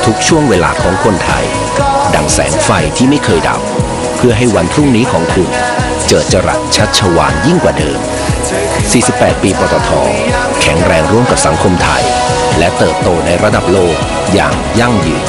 ทุกช่วงเวลาของคนไทยดังแสงไฟที่ไม่เคยดับเพื่อให้วันพรุ่งนี้ของคุณเจิดจรัสชัชวาลยิ่งกว่าเดิม48 ปีปตท.แข็งแรงร่วมกับสังคมไทยและเติบโตในระดับโลกอย่างยั่งยืน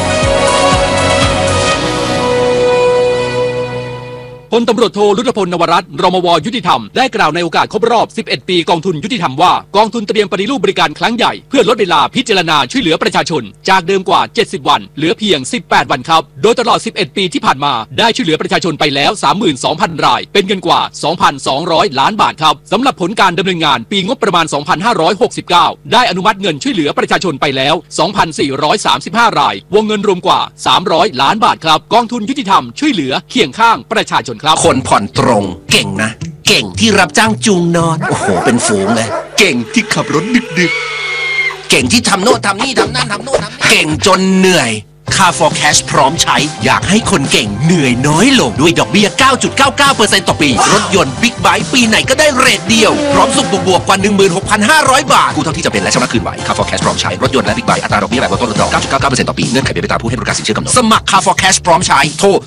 พลตำรวจโทรุตพล นวรัตน์ รมว.ยุติธรรมได้กล่าวในโอกาสครบรอบ 11 ปีกองทุนยุติธรรมว่ากองทุนเตรียมปฏิรูปบริการครั้งใหญ่เพื่อลดเวลาพิจารณาช่วยเหลือประชาชนจากเดิมกว่า 70 วันเหลือเพียง 18 วันครับโดยตลอด 11 ปีที่ผ่านมาได้ช่วยเหลือประชาชนไปแล้ว 32,000 รายเป็นเงินกว่า 2,200 ล้านบาทครับสำหรับผลการดำเนินงานปีงบประมาณ 2569 ได้อนุมัติเงินช่วยเหลือประชาชนไปแล้ว 2,435 รายวงเงินรวมกว่า 300 ล้านบาทครับกองทุนยุติธรรมช่วยเหลือเคียงข้างประชาชนคนผ่อนตรงเก่งนะเก่งที่รับจ้างจูงนอนโอ้โหเป็นฝูงเลยเก่งที่ขับรถดึกๆเก่งที่ทำโน่นทำนี่ทำนั่นทำโน่นทำนี่เก่งจนเหนื่อยCar for Cash พร้อมใช้อยากให้คนเก่งเหนื่อยน้อยลงด้วยดอกเบี้ย 9.99% ต่อปีรถยนต์บิ๊กไบค์ปีไหนก็ได้เรทเดียวพร้อมส่งบวกกว่า 16,500 บาทกู้เท่าที่จะเป็นและชำระคืนไหว Car for Cash พร้อมใช้รถยนต์และบิ๊กไบค์อัตราดอกเบี้ยแบบลดต้นลดดอก 9.99% ต่อปีเงื่อนไขเป็นไปตามผู้ให้บริการสินเชื่อกำหนดสมัคร Car for Cash พร้อมใช้โทร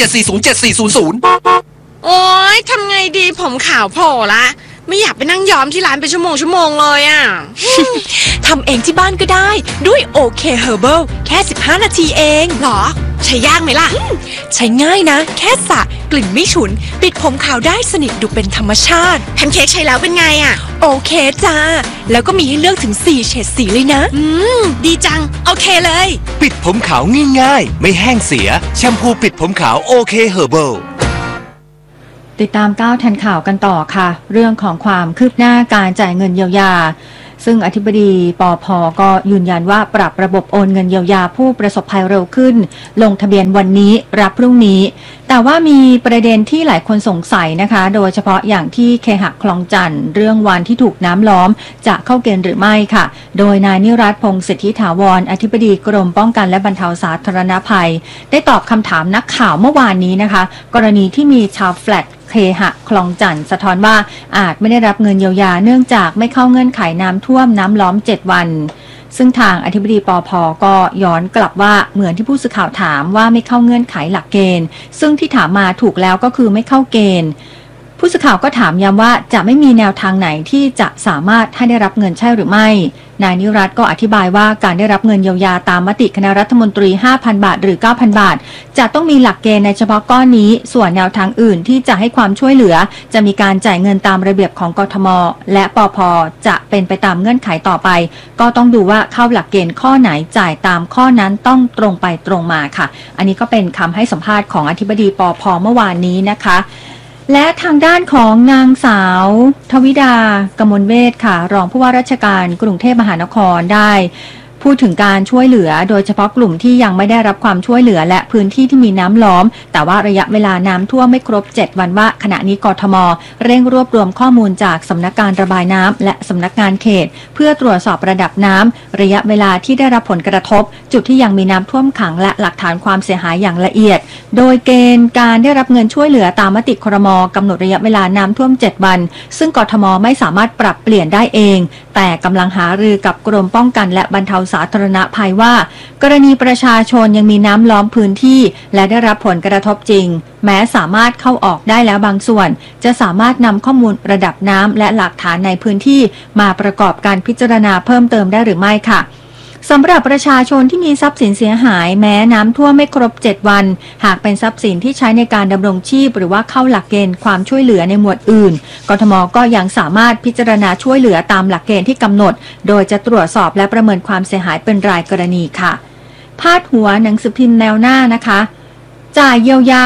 027407400 โอ๊ยทำไงดีผมขาวโผล่ละไม่อยากไปนั่งย้อมที่ร้านเป็นชั่วโมงเลยอ่ะทำเองที่บ้านก็ได้ด้วยโอเคเฮอร์เบิลแค่15 นาทีเองหรอใช้ยากไหมล่ะใช้ง่ายนะแค่สระกลิ่นไม่ฉุนปิดผมขาวได้สนิทดูเป็นธรรมชาติแพนเค้กใช้แล้วเป็นไงอ่ะโอเคจ้าแล้วก็มีให้เลือกถึง4เฉดสีเลยนะดีจังโอเคเลยปิดผมขาวง่ายๆไม่แห้งเสียแชมพูปิดผมขาวโอเคเฮอร์เบิลติดตาม9ทันข่าวกันต่อค่ะเรื่องของความคืบหน้าการจ่ายเงินเยียวยาซึ่งอธิบดีปภ.ก็ยืนยันว่าปรับระบบโอนเงินเยียวยาผู้ประสบภัยเร็วขึ้นลงทะเบียนวันนี้รับพรุ่งนี้แต่ว่ามีประเด็นที่หลายคนสงสัยนะคะโดยเฉพาะอย่างที่เคหะคลองจันทร์เรื่องวันที่ถูกน้ำล้อมจะเข้าเกณฑ์หรือไม่ค่ะโดยนายนิรัตน์ พงษ์สิทธิถาวรอธิบดีกรมป้องกันและบรรเทาสาธารณภัยได้ตอบคำถามนักข่าวเมื่อวานนี้นะคะกรณีที่มีชาวแฟลตเคหะคลองจันทร์สะท้อนว่าอาจไม่ได้รับเงินเยียวยาเนื่องจากไม่เข้าเงื่อนไขน้ำท่วมน้ำล้อม7 วันซึ่งทางอธิบดีปภ.ก็ย้อนกลับว่าเหมือนที่ผู้สื่อข่าวถามว่าไม่เข้าเงื่อนไขหลักเกณฑ์ซึ่งที่ถามมาถูกแล้วก็คือไม่เข้าเกณฑ์ผู้สื่อข่าวก็ถามย้ำว่าจะไม่มีแนวทางไหนที่จะสามารถให้ได้รับเงินใช่หรือไม่นายนิรัตน์ก็อธิบายว่าการได้รับเงินเยียวยาตามมติคณะรัฐมนตรี 5,000 บาทหรือ 9,000 บาทจะต้องมีหลักเกณฑ์ในเฉพาะก้อนนี้ส่วนแนวทางอื่นที่จะให้ความช่วยเหลือจะมีการจ่ายเงินตามระเบียบของกทม.และปภ.จะเป็นไปตามเงื่อนไขต่อไปก็ต้องดูว่าเข้าหลักเกณฑ์ข้อไหนจ่ายตามข้อนั้นต้องตรงไปตรงมาค่ะอันนี้ก็เป็นคำให้สัมภาษณ์ของอธิบดีปภ.เมื่อวานนี้นะคะและทางด้านของนางสาวทวิดากมลเวชค่ะรองผู้ว่าราชการกรุงเทพมหานครได้พูดถึงการช่วยเหลือโดยเฉพาะกลุ่มที่ยังไม่ได้รับความช่วยเหลือและพื้นที่ที่มีน้ำล้อมแต่ว่าระยะเวลาน้ำท่วมไม่ครบ7 วันว่าขณะนี้กทม.เร่งรวบรวมข้อมูลจากสำนักการระบายน้ำและสำนักงานเขตเพื่อตรวจสอบระดับน้ำระยะเวลาที่ได้รับผลกระทบจุดที่ยังมีน้ำท่วมขังและหลักฐานความเสียหายอย่างละเอียดโดยเกณฑ์การได้รับเงินช่วยเหลือตามมติครม.กำหนดระยะเวลาน้ำท่วม7 วันซึ่งกทม.ไม่สามารถปรับเปลี่ยนได้เองแต่กำลังหารือกับกรมป้องกันและบรรเทาสาธารณภัยว่ากรณีประชาชนยังมีน้ำล้อมพื้นที่และได้รับผลกระทบจริงแม้สามารถเข้าออกได้แล้วบางส่วนจะสามารถนำข้อมูลระดับน้ำและหลักฐานในพื้นที่มาประกอบการพิจารณาเพิ่มเติมได้หรือไม่ค่ะสำหรับประชาชนที่มีทรัพย์สินเสียหายแม้น้ำท่วมไม่ครบ7 วันหากเป็นทรัพย์สินที่ใช้ในการดำรงชีพหรือว่าเข้าหลักเกณฑ์ความช่วยเหลือในหมวดอื่นกทม.ก็ยังสามารถพิจารณาช่วยเหลือตามหลักเกณฑ์ที่กำหนดโดยจะตรวจสอบและประเมินความเสียหายเป็นรายกรณีค่ะพาดหัวหนังสือพิมพ์แนวหน้านะคะจ่ายเยียวยา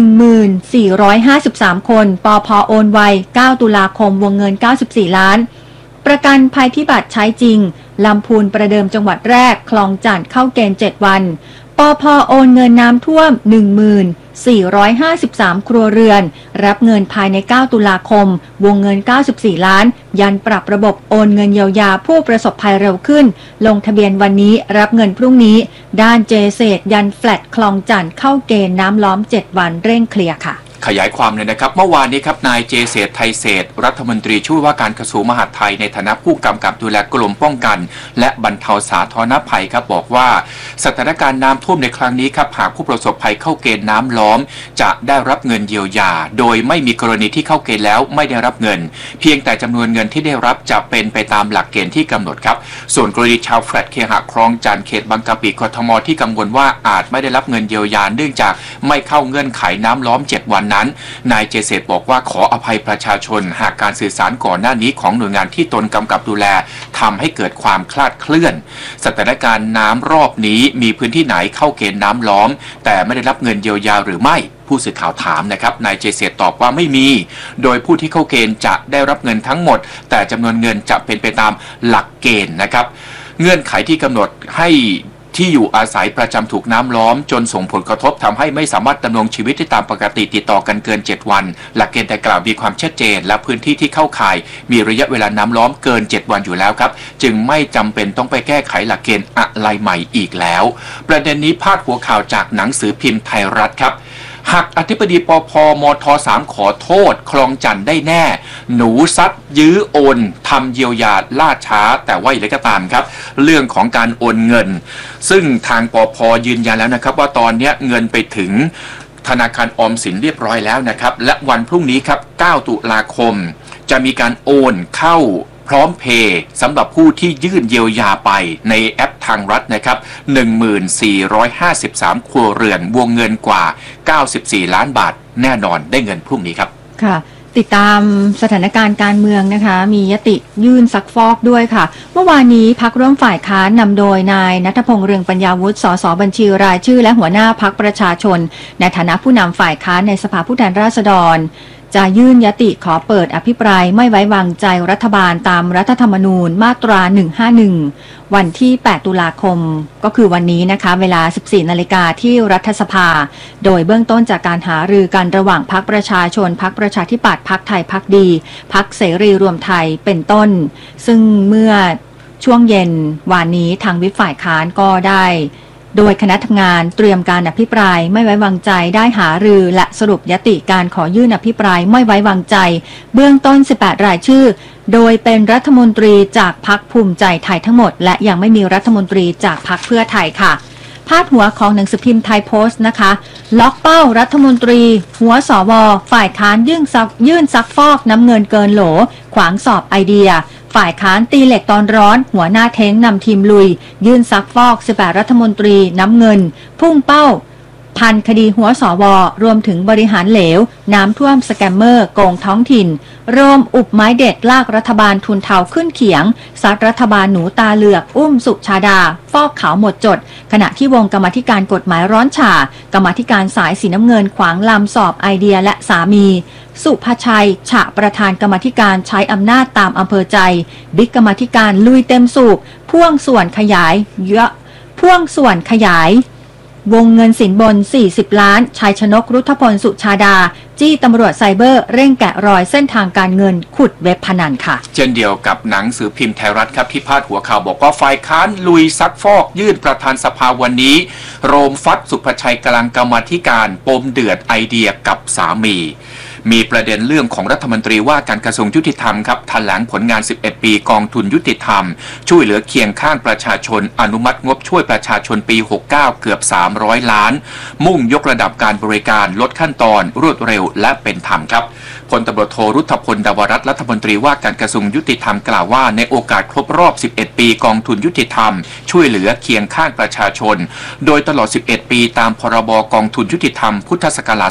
1453 คนปภ.โอนไว9 ตุลาคมวงเงิน94 ล้านประกันภัยพิบัติใช้จริงลำพูนประเดิมจังหวัดแรกคลองจันทร์เข้าเกณฑ์7 วันปภ.โอนเงินน้ำท่วม 1453 ครัวเรือนรับเงินภายใน9 ตุลาคมวงเงิน94 ล้านยันปรับระบบโอนเงินเยียวยาผู้ประสบภัยเร็วขึ้นลงทะเบียนวันนี้รับเงินพรุ่งนี้ด้านเจเซตยันแฟลตคลองจันทร์เข้าเกณฑ์น้ำล้อม7 วันเร่งเคลียร์ค่ะขยายความเลยนะครับเมื่อวานนี้ครับนายเจเศรษฐ์ไทยเศรษฐ์รัฐมนตรีช่วยว่าการกระทรวงมหาดไทยในฐานะผู้กำกับดูแลกรมป้องกันและบรรเทาสาธารณภัยครับบอกว่าสถานการณ์น้ำท่วมในครั้งนี้ครับหากผู้ประสบภัยเข้าเกณฑ์น้ำล้อมจะได้รับเงินเยียวยาโดยไม่มีกรณีที่เข้าเกณฑ์แล้วไม่ได้รับเงินเพียงแต่จำนวนเงินที่ได้รับจะเป็นไปตามหลักเกณฑ์ที่กำหนดครับส่วนกรณีชาวแฟลตเคหะคลองจันทร์เขตบางกะปิกทมที่กังวลว่าอาจไม่ได้รับเงินเยียวยาเนื่องจากไม่เข้าเงื่อนไขน้ำล้อม7วันนั้นนายเจเศรษฐ์บอกว่าขออภัยประชาชนหากการสื่อสารก่อนหน้านี้ของหน่วยงานที่ตนกำกับดูแลทำให้เกิดความคลาดเคลื่อนสถานการณ์น้ำรอบนี้มีพื้นที่ไหนเข้าเกณฑ์น้ำล้อมแต่ไม่ได้รับเงินเยียวยาหรือไม่ผู้สื่อข่าวถามนะครับนายเจเศรษฐ์ตอบว่าไม่มีโดยผู้ที่เข้าเกณฑ์จะได้รับเงินทั้งหมดแต่จำนวนเงินจะเป็นไปตามหลักเกณฑ์นะครับเงื่อนไขที่กำหนดให้ที่อยู่อาศัยประจำถูกน้ำล้อมจนส่งผลกระทบทำให้ไม่สามารถดำรงชีวิตได้ตามปกติติดต่อกันเกิน7วันหลักเกณฑ์ดังกล่าวมีความชัดเจนและพื้นที่ที่เข้าข่ายมีระยะเวลาน้ำล้อมเกิน7วันอยู่แล้วครับจึงไม่จำเป็นต้องไปแก้ไขหลักเกณฑ์อะไรใหม่อีกแล้วประเด็นนี้พาดหัวข่าวจากหนังสือพิมพ์ไทยรัฐครับหักอธิบดีปภมท3ขอโทษคลองจันทร์ได้แน่หนูซัดยื้อโอนทำเยียวยาล่าช้าแต่ว่าอย่างไรก็ตามครับเรื่องของการโอนเงินซึ่งทางปภยืนยันแล้วนะครับว่าตอนนี้เงินไปถึงธนาคารออมสินเรียบร้อยแล้วนะครับและวันพรุ่งนี้ครับ9ตุลาคมจะมีการโอนเข้าพร้อมเพย์สำหรับผู้ที่ยื่นเยียวยาไปในแอปทางรัฐนะครับ 1453 ครัวเรือนวงเงินกว่า94ล้านบาทแน่นอนได้เงินพรุ่งนี้ครับค่ะติดตามสถานการณ์การเมืองนะคะมียติยื่นซักฟอกด้วยค่ะเมื่อวานนี้พรรคร่วมฝ่ายค้านนำโดยนายณัฐพงษ์เรืองปัญญาวุฒิสสบัญชีรายชื่อและหัวหน้าพรรคประชาชนในฐานะผู้นำฝ่ายค้านในสภาผู้แทนราษฎรจะยื่นยติขอเปิดอภิปรายไม่ไว้วางใจรัฐบาลตามรัฐธรรมนูญมาตรา151วันที่8ตุลาคมก็คือวันนี้นะคะเวลา 14 นาฬิกาที่รัฐสภาโดยเบื้องต้นจากการหารือกันระหว่างพรรคประชาชนพรรคประชาธิปัตย์พรรคไทยพรรคดีพรรคเสรีรวมไทยเป็นต้นซึ่งเมื่อช่วงเย็นวานนี้ทางวิปฝ่ายค้านก็ได้โดยคณะทำงานเตรียมการอภิปรายไม่ไว้วางใจได้หารือและสรุปยติการขอยื่นอภิปรายไม่ไว้วางใจเบื้องต้น18รายชื่อโดยเป็นรัฐมนตรีจากพรรคภูมิใจไทยทั้งหมดและยังไม่มีรัฐมนตรีจากพรรคเพื่อไทยค่ะพาดหัวของหนังสือพิมพ์ไทยโพสต์นะคะล็อกเป้ารัฐมนตรีหัวสวฝ่ายค้านยื่นซักฟอกน้ำเงินเกินโหลขวางสอบไอเดียฝ่ายค้านตีเหล็กตอนร้อนหัวหน้าเท้งนำทีมลุยยื่นซักฟอก18รัฐมนตรีน้ำเงินพุ่งเป้าพันคดีหัวสวรวมถึงบริหารเหลวน้ำท่วมสแกมเมอร์โกงท้องถิ่นรวมอุบไม้เด็ดลากรัฐบาลทุนเทาขึ้นเขียงซัดรัฐบาลหนูตาเหลือกอุ้มสุชาดาฟอกขาวหมดจดขณะที่วงกรรมาธิการกฎหมายร้อนฉ่ากรรมาธิการสายสีน้ำเงินขวางลำสอบไอเดียและสามีสุภชัยฉะประธานกรรมาธิการใช้อำนาจตามอำเภอใจบิ๊กกรรมาธิการลุยเต็มสูบพ่วงส่วนขยายวงเงินสินบน40ล้านชัยชนกรุทธพลสุชาดาจี้ตำรวจไซเบอร์เร่งแกะรอยเส้นทางการเงินขุดเว็บพนันค่ะเช่นเดียวกับหนังสือพิมพ์ไทยรัฐครับที่พาดหัวข่าวบอกว่าฝ่ายค้านลุยซักฟอกยื่นประธานสภาวันนี้โรมฟัดสุภชัยกำลังกรรมาธิการปมเดือดไอเดียกับสามีประเด็นเรื่องของรัฐมนตรีว่าการกระทรวงยุติธรรมครับแถลงผลงาน11ปีกองทุนยุติธรรมช่วยเหลือเคียงข้างประชาชนอนุมัติงบช่วยประชาชนปี69เกือบ300ล้านมุ่งยกระดับการบริการลดขั้นตอนรวดเร็วและเป็นธรรมครับพลตำรวจโทรุทธพลดาวรัตน์รัฐมนตรีว่าการกระทรวงยุติธรรมกล่าวว่าในโอกาสครบรอบ11ปีกองทุนยุติธรรมช่วยเหลือเคียงข้างประชาชนโดยตลอด11ปีตามพรบกองทุนยุติธรรมพุทธศักราช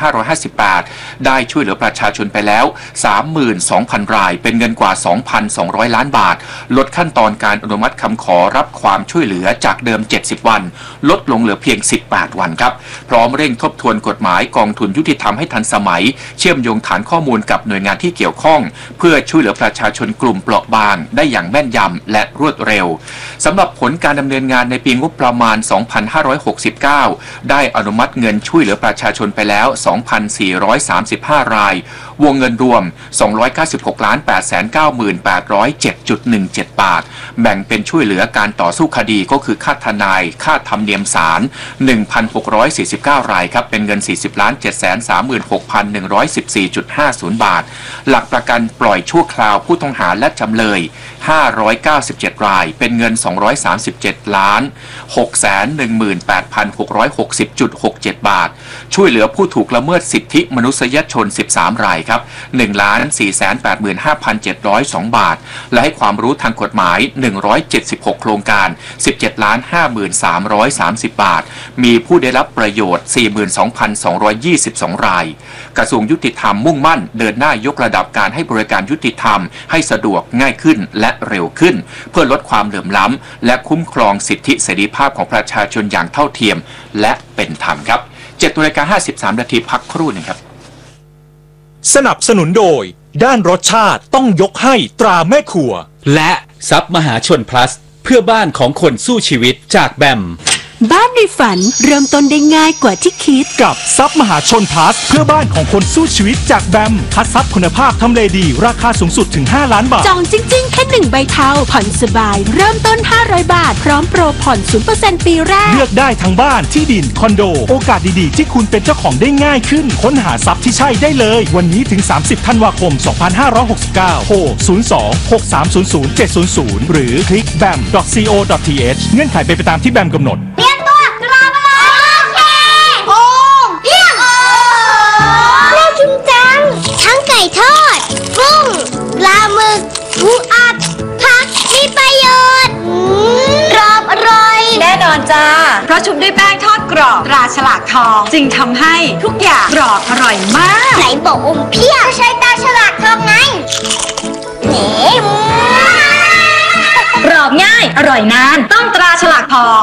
2558ได้ช่วยเหลือประชาชนไปแล้ว 32,000 รายเป็นเงินกว่า 2,200 ล้านบาทลดขั้นตอนการอนุมัติคำขอรับความช่วยเหลือจากเดิม70วันลดลงเหลือเพียง18วันครับพร้อมเร่งทบทวนกฎหมายกองทุนยุติธรรมให้ทันสมัยเชื่อมโยงฐานข้อมูลกับหน่วยงานที่เกี่ยวข้องเพื่อช่วยเหลือประชาชนกลุ่มเปราะบางได้อย่างแม่นยำและรวดเร็วสำหรับผลการดำเนินงานในปีงบประมาณ 2569 ได้อนุมัติเงินช่วยเหลือประชาชนไปแล้ว 2,435 45 รายวงเงินรวม 296,897.17 บาทแบ่งเป็นช่วยเหลือการต่อสู้คดีก็คือค่าทนายค่าธรรมเนียมศาล 1,649 รายครับเป็นเงิน 40,736,114.50 บาทหลักประกันปล่อยชั่วคราวผู้ต้องหาและจำเลย597 รายเป็นเงิน 237,618,660.67 บาทช่วยเหลือผู้ถูกละเมิดสิทธิมนุษยชน13 รายครับ 1,485,702 บาทและให้ความรู้ทางกฎหมาย176โครงการ 17,53,330 บาทมีผู้ได้รับประโยชน์ 42,222 รายกระทรวงยุติธรรมมุ่งมั่นเดินหน้ายกระดับการให้บริการยุติธรรมให้สะดวกง่ายขึ้นและเร็วขึ้นเพื่อลดความเหลื่อมล้ำและคุ้มครองสิทธิเสรีภาพของประชาชนอย่างเท่าเทียมและเป็นธรรมครับ7:53 นาทีพักครู่หนึ่งครับสนับสนุนโดยด้านรสชาติต้องยกให้ตราแม่ครัวและทรัพย์มหาชน plus เพื่อบ้านของคนสู้ชีวิตจากแบมบ้านในฝันเริ่มต้นได้ง่ายกว่าที่คิดกับทรัพย์มหาชนพลัสเพื่อบ้านของคนสู้ชีวิตจากแบมคัดทรัพย์คุณภาพทำเลดีราคาสูงสุดถึง5 ล้านบาทจองจริงๆแค่1ใบเทาผ่อนสบายเริ่มต้น500 บาทพร้อมโปรผ่อน 0% ปีแรกเลือกได้ทั้งบ้านที่ดินคอนโดโอกาสดีๆที่คุณเป็นเจ้าของได้ง่ายขึ้นค้นหาทรัพย์ที่ใช่ได้เลยวันนี้ถึง30 ธันวาคม 2569โทร 02-6300-700 หรือคลิก bam.co.th เงื่อนไขเป็นไปตามที่แบมกำหนดไก่ทอดกุ้งปลาหมึกปูอัดผักมีประโยชน์กรอบอร่อยแน่นอนจ้าเพราะชุบด้วยแป้งทอดกรอบตราฉลากทองจึงทำให้ทุกอย่างกรอบอร่อยมากไหนบอกอมเพี้ยใช้ตราฉลากทองไงกรอบง่ายอร่อยนานต้องตราฉลากทอง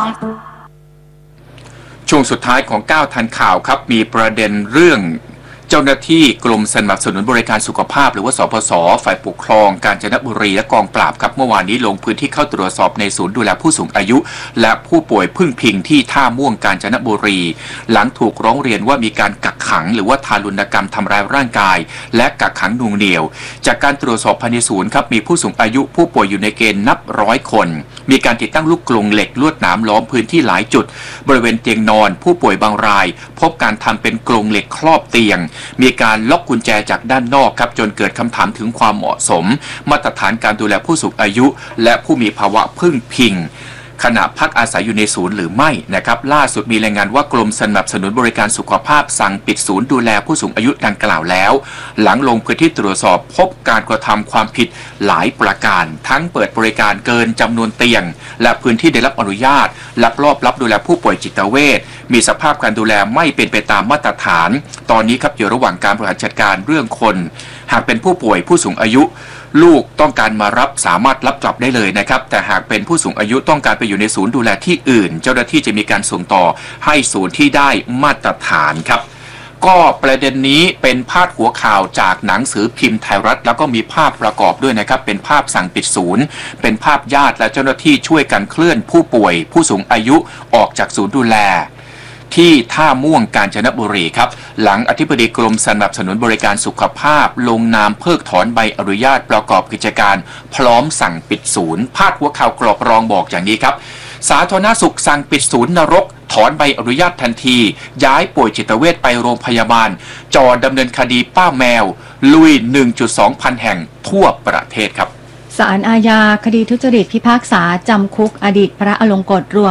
ช่วงสุดท้ายของ9ทันข่าวครับมีประเด็นเรื่องเจ้าหน้าที่กรมสนับสนุนบริการสุขภาพหรือว่าสปส.ฝ่ายปกครองกาญจนบุรีและกองปราบครับเมื่อวานนี้ลงพื้นที่เข้าตรวจสอบในศูนย์ดูแลผู้สูงอายุและผู้ป่วยพึ่งพิงที่ท่าม่วงกาญจนบุรีหลังถูกร้องเรียนว่ามีการกักขังหรือว่าทารุณกรรมทำร้ายร่างกายและกักขังหน่วงเหนี่ยวจากการตรวจสอบภายในศูนย์ครับมีผู้สูงอายุผู้ป่วยอยู่ในเกณฑ์นับ100 คนมีการติดตั้งลูกกรงเหล็กลวดหนามล้อมพื้นที่หลายจุดบริเวณเตียงนอนผู้ป่วยบางรายพบการทำเป็นกรงเหล็กครอบเตียงมีการล็อกกุญแจจากด้านนอกครับจนเกิดคำถามถึงความเหมาะสมมาตรฐานการดูแลผู้สูงอายุและผู้มีภาวะพึ่งพิงขณะพักอาศัยอยู่ในศูนย์หรือไม่นะครับล่าสุดมีรายงานว่ากรมสนับสนุนบริการสุขภาพสั่งปิดศูนย์ดูแลผู้สูงอายุดังกล่าวแล้วหลังลงพื้นที่ตรวจสอบพบการกระทำความผิดหลายประการทั้งเปิดบริการเกินจำนวนเตียงและพื้นที่ได้รับอนุญาตลักลอบรับดูแลผู้ป่วยจิตเวชมีสภาพการดูแลไม่เป็นไปตามมาตรฐานตอนนี้ครับอยู่ระหว่างการบริหารจัดการเรื่องคนหากเป็นผู้ป่วยผู้สูงอายุลูกต้องการมารับสามารถรับกลับได้เลยนะครับแต่หากเป็นผู้สูงอายุต้องการไปอยู่ในศูนย์ดูแลที่อื่นเจ้าหน้าที่จะมีการส่งต่อให้ศูนย์ที่ได้มาตรฐานครับก็ประเด็นนี้เป็นพาดหัวข่าวจากหนังสือพิมพ์ไทยรัฐแล้วก็มีภาพประกอบด้วยนะครับเป็นภาพสั่งปิดศูนย์เป็นภาพญาติและเจ้าหน้าที่ช่วยกันเคลื่อนผู้ป่วยผู้สูงอายุออกจากศูนย์ดูแลที่ท่าม่วงกาญจนบุรีครับหลังอธิบดีกรมสนับสนุนบริการสุขภาพลงนามเพิกถอนใบอนุญาตประกอบกิจการพร้อมสั่งปิดศูนย์พาดหัวข่าวกรอบรองบอกอย่างนี้ครับสาธารณสุขสั่งปิดศูนย์นรกถอนใบอนุญาตทันทีย้ายป่วยจิตเวชไปโรงพยาบาลจอดำเนินคดีป้าแมวลุย 1.2 พันแห่งทั่วประเทศครับศาลอาญาคดีทุจริตพิพากษาจำคุกอดีตพระอลงกฎรวม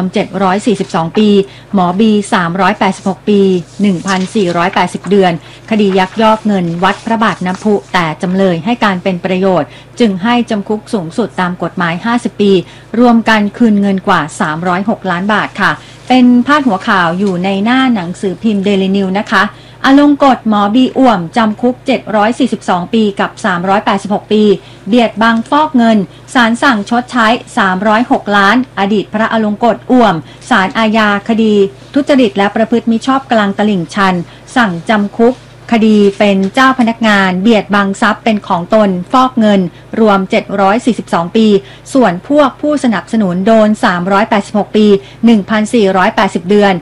742ปีหมอบี386ปี1,480 เดือนคดียักยอกเงินวัดพระบาทน้ำพุแต่จำเลยให้การเป็นประโยชน์จึงให้จำคุกสูงสุดตามกฎหมาย50ปีรวมกันคืนเงินกว่า306ล้านบาทค่ะเป็นพาดหัวข่าวอยู่ในหน้าหนังสือพิมพ์เดลินิวนะคะอลงกฎหมอบีอ่วมจำคุก742ปีกับ386ปีเบียดบังฟอกเงินศาลสั่งชดใช้306ล้านอดีตพระอลงกฎอ่วมศาลอาญาคดีทุจริตและประพฤติมิชอบกลางตลิ่งชันสั่งจำคุกคดีเป็นเจ้าพนักงานเบียดบังทรัพย์เป็นของตนฟอกเงินรวม742ปีส่วนพวกผู้สนับสนุนโดน386ปี 1,480 เดือน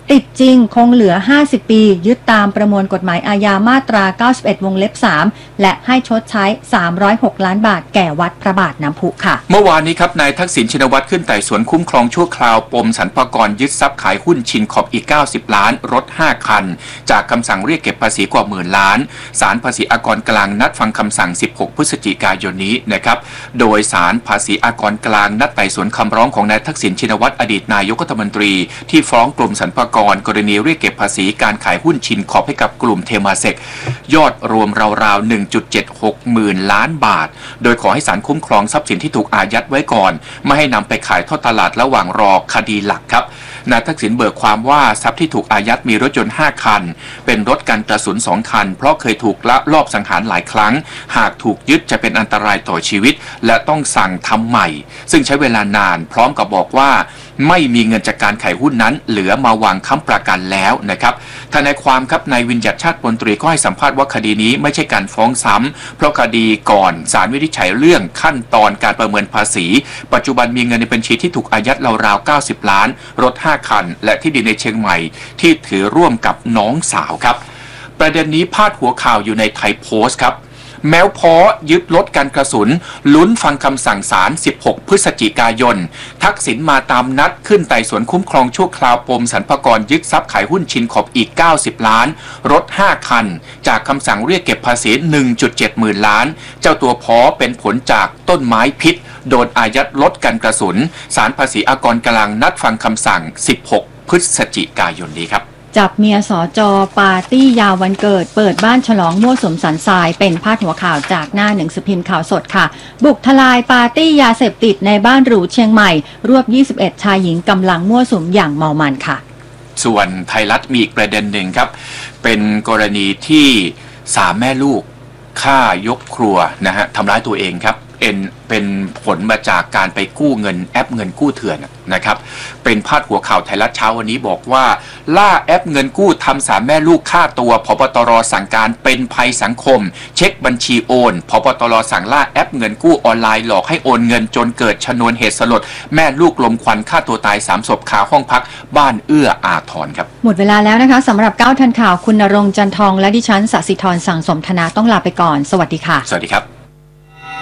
ติดจริงคงเหลือ50ปียึดตามประมวลกฎหมายอาญามาตรา91วงเล็บ3และให้ชดใช้306ล้านบาทแก่วัดพระบาทน้ำพุค่ะเมื่อวานนี้ครับนายทักษิณชินวัตรขึ้นไต่สวนคุ้มครองชั่วคราวปมสรรพากรยึดทรัพย์ขายหุ้นชินขอบอีก90ล้านรถ5คันจากคำสั่งเรียกเก็บภาษีกว่าหมื่นล้านศาลภาษีอากรกลางนัดฟังคำสั่ง16พฤศจิกายนนี้นะครับโดยศาลภาษีอากรกลางนัดไต่สวนคำร้องของนายทักษิณชินวัตรอดีตนายกรัฐมนตรีที่ฟ้องกลุ่มสรรพากรกรณีเรียกเก็บภาษีการขายหุ้นชินขอบให้กับกลุ่มเทมาเซกยอดรวมราวๆ 1.76 หมื่นล้านบาทโดยขอให้ศาลคุ้มครองทรัพย์สินที่ถูกอายัดไว้ก่อนไม่ให้นำไปขายทอดตลาดระหว่างรอคดีหลักครับนายทักษิณเบิกความว่าทรัพย์ที่ถูกอายัดมีรถยนต์5คันเป็นรถกันกระสุน2คันเพราะเคยถูกละลอบสังหารหลายครั้งหากถูกยึดจะเป็นอันตรายต่อชีวิตและต้องสั่งทำใหม่ซึ่งใช้เวลานานพร้อมกับบอกว่าไม่มีเงินจากการขายหุ้นนั้นเหลือมาวางค้ำประกันแล้วนะครับทนายความครับนายวิญญัติชาติมนตรีก็ให้สัมภาษณ์ว่าคดีนี้ไม่ใช่การฟ้องซ้ำเพราะคดีก่อนศาลวินิจฉัยเรื่องขั้นตอนการประเมินภาษีปัจจุบันมีเงินในบัญชีที่ถูกอายัดราวๆ90ล้านรถ5คันและที่ดินในเชียงใหม่ที่ถือร่วมกับน้องสาวครับประเด็นนี้พาดหัวข่าวอยู่ในไทยโพสต์ครับแมวพอยึดรถกันกระสุนลุ้นฟังคำสั่งศาล16พฤศจิกายนทักษิณมาตามนัดขึ้นไต่สวนคุ้มครองชั่วคราวปมสรรพากรยึดทรัพย์ขายหุ้นชินขอบอีก90ล้านรถ5คันจากคำสั่งเรียกเก็บภาษี 1.7 หมื่นล้านเจ้าตัวพอเป็นผลจากต้นไม้พิษโดนอายัดรถกันกระสุนศาลภาษีอากรกลางนัดฟังคำสั่ง16พฤศจิกายนนี้ครับจับเมียสจ.ปาร์ตี้ยาววันเกิดเปิดบ้านฉลองมั่วสุมสันทรายเป็นพาดหัวข่าวจากหน้าหนังสือพิมพ์ข่าวสดค่ะบุกทลายปาร์ตี้ยาเสพติดในบ้านหรูเชียงใหม่รวบ21ชายหญิงกำลังมั่วสุมอย่างเมามันค่ะส่วนไทยรัฐมีอีกประเด็นหนึ่งครับเป็นกรณีที่3แม่ลูกฆ่ายกครัวนะฮะทำร้ายตัวเองครับเป็นผลมาจากการไปกู้เงินแอปเงินกู้เถื่อนนะครับเป็นพาดหัวข่าวไทยรัฐเช้าวันนี้บอกว่าล่าแอปเงินกู้ทำ3แม่ลูกฆ่าตัวผบตรสั่งการเป็นภัยสังคมเช็คบัญชีโอนผบตรสั่งล่าแอปเงินกู้ออนไลน์หลอกให้โอนเงินจนเกิดชนวนเหตุสลดแม่ลูกลมควันฆ่าตัวตาย3ศพคาห้องพักบ้านเอื้ออาทรครับหมดเวลาแล้วนะคะสำหรับ9ทันข่าวคุณณรงค์จันทองและดิฉันศศิธรสั่งสมธนาต้องลาไปก่อนสวัสดีค่ะสวัสดีครับ